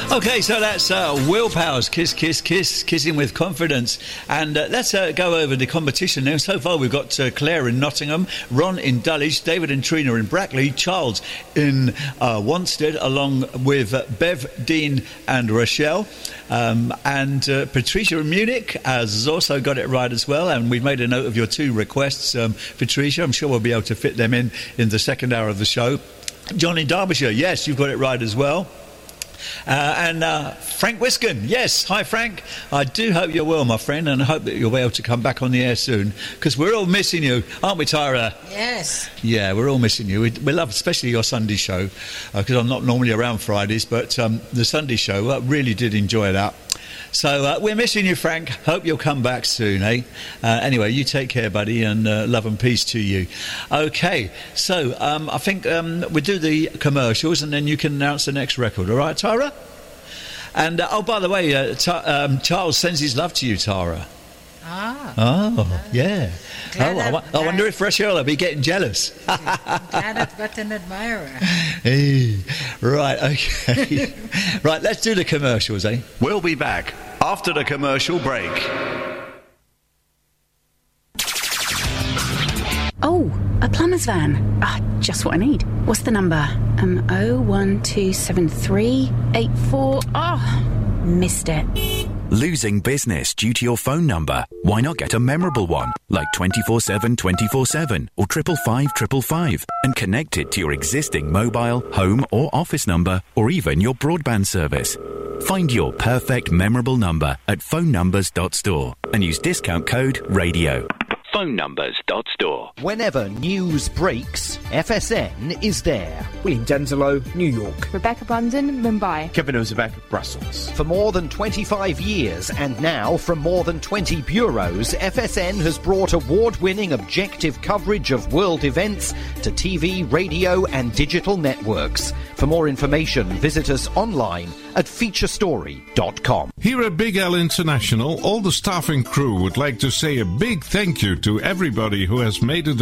Okay, so that's Will Powers, Kiss, Kiss, Kiss, Kissing with Confidence. And let's go over the competition now. So far, we've got Claire in Nottingham, Ron in Dulwich, David and Trina in Brackley, Charles in Wanstead, along with Bev, Dean and Rochelle. And Patricia in Munich has also got it right as well. And we've made a note of your 2 requests, Patricia. I'm sure we'll be able to fit them in the second hour of the show. John in Derbyshire, yes, you've got it right as well. And Frank Wiskin, yes, hi Frank. I do hope you're well, my friend, and I hope that you'll be able to come back on the air soon, because we're all missing you, aren't we, Tyra? Yes. Yeah, we're all missing you. We love especially your Sunday show, because I'm not normally around Fridays, but the Sunday show, I really did enjoy that. So we're missing you, Frank. Hope you'll come back soon, eh? Anyway, you take care, buddy, and love and peace to you. Okay, so I think we'll do the commercials and then you can announce the next record. All right, Tara? And, by the way, Charles sends his love to you, Tara. Oh, yeah. I wonder if Rochelle will be getting jealous. Glad I've got an admirer. Hey, right, okay. Right, let's do the commercials, eh? We'll be back after the commercial break. Oh, a plumber's van. Just what I need. What's the number? 0127384. Missed it. Losing business due to your phone number? Why not get a memorable one, like 24/7 24/7 or 555 555, and connect it to your existing mobile, home or office number, or even your broadband service. Find your perfect memorable number at phonenumbers.store and use discount code RADIO. phonenumbers.store. Whenever news breaks, FSN is there. William Denzelo, New York. Rebecca Bundon, Mumbai. Kevin Ozebek, Brussels. For more than 25 years, and now from more than 20 bureaus, FSN has brought award-winning objective coverage of world events to TV, radio and digital networks. For more information, visit us online at featurestory.com. Here at Big L International, all the staff and crew would like to say a big thank you to everybody who has made it